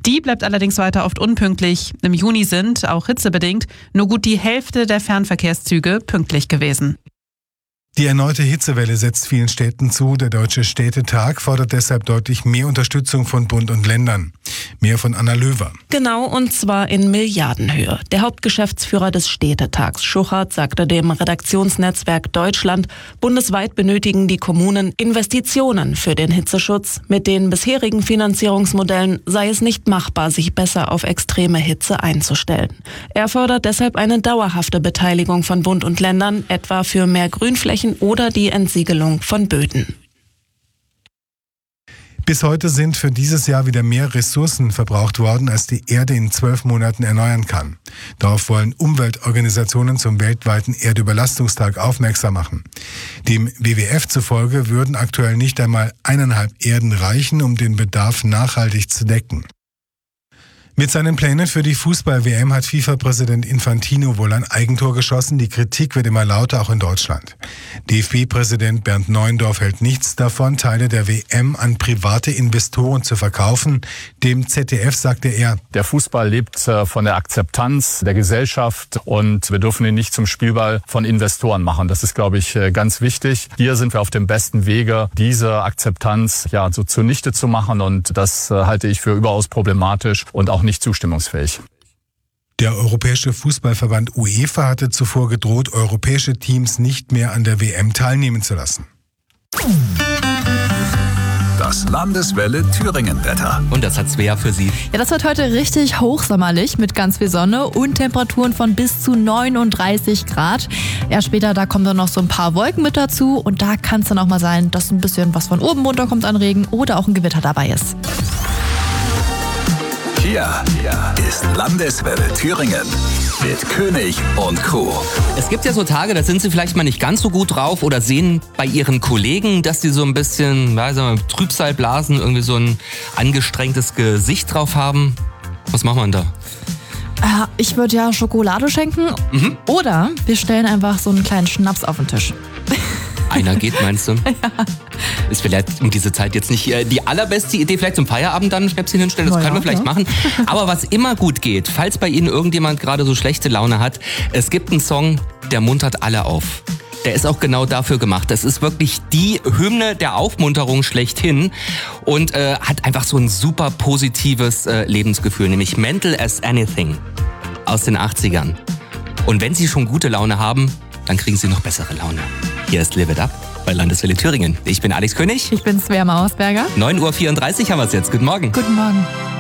Die bleibt allerdings weiter oft unpünktlich. Im Juni sind, auch hitzebedingt, nur gut die Hälfte der Fernverkehrszüge pünktlich gewesen. Die erneute Hitzewelle setzt vielen Städten zu. Der Deutsche Städtetag fordert deshalb deutlich mehr Unterstützung von Bund und Ländern. Mehr von Anna Löwer. Genau, und zwar in Milliardenhöhe. Der Hauptgeschäftsführer des Städtetags, Schuchert, sagte dem Redaktionsnetzwerk Deutschland, bundesweit benötigen die Kommunen Investitionen für den Hitzeschutz. Mit den bisherigen Finanzierungsmodellen sei es nicht machbar, sich besser auf extreme Hitze einzustellen. Er fordert deshalb eine dauerhafte Beteiligung von Bund und Ländern, etwa für mehr Grünflächen oder die Entsiegelung von Böden. Bis heute sind für dieses Jahr wieder mehr Ressourcen verbraucht worden, als die Erde in 12 Monaten erneuern kann. Darauf wollen Umweltorganisationen zum weltweiten Erdüberlastungstag aufmerksam machen. Dem WWF zufolge würden aktuell nicht einmal 1,5 Erden reichen, um den Bedarf nachhaltig zu decken. Mit seinen Plänen für die Fußball-WM hat FIFA-Präsident Infantino wohl ein Eigentor geschossen. Die Kritik wird immer lauter, auch in Deutschland. DFB-Präsident Bernd Neuendorf hält nichts davon, Teile der WM an private Investoren zu verkaufen. Dem ZDF sagte er: Der Fußball lebt von der Akzeptanz der Gesellschaft und wir dürfen ihn nicht zum Spielball von Investoren machen. Das ist, glaube ich, ganz wichtig. Hier sind wir auf dem besten Wege, diese Akzeptanz so zunichte zu machen, und das halte ich für überaus problematisch und auch nicht zustimmungsfähig. Der Europäische Fußballverband UEFA hatte zuvor gedroht, europäische Teams nicht mehr an der WM teilnehmen zu lassen. Das Landeswelle Thüringen-Wetter. Und das hat Svea für Sie. Ja, das wird heute richtig hochsommerlich mit ganz viel Sonne und Temperaturen von bis zu 39 Grad. Ja, später, da kommen dann noch so ein paar Wolken mit dazu und da kann es dann auch mal sein, dass ein bisschen was von oben runterkommt an Regen oder auch ein Gewitter dabei ist. Hier ist Landeswelle Thüringen mit König und Crew. Es gibt ja so Tage, da sind Sie vielleicht mal nicht ganz so gut drauf oder sehen bei Ihren Kollegen, dass die so ein bisschen Trübsal blasen, irgendwie so ein angestrengtes Gesicht drauf haben. Was macht man da? Ich würde ja Schokolade schenken oder wir stellen einfach so einen kleinen Schnaps auf den Tisch. Einer geht, meinst du? Ja. Ist vielleicht um diese Zeit jetzt nicht die allerbeste Idee, vielleicht zum Feierabend dann ein Schnäpschen hinstellen, das können wir vielleicht machen. Aber was immer gut geht, falls bei Ihnen irgendjemand gerade so schlechte Laune hat, es gibt einen Song, der muntert alle auf. Der ist auch genau dafür gemacht. Das ist wirklich die Hymne der Aufmunterung schlechthin und hat einfach so ein super positives Lebensgefühl, nämlich Mental as Anything aus den 80ern. Und wenn Sie schon gute Laune haben, dann kriegen Sie noch bessere Laune. Hier ist Live It Up bei Landeswelle Thüringen. Ich bin Alex König. Ich bin Svea Mauersberger. 9:34 Uhr haben wir es jetzt. Guten Morgen. Guten Morgen.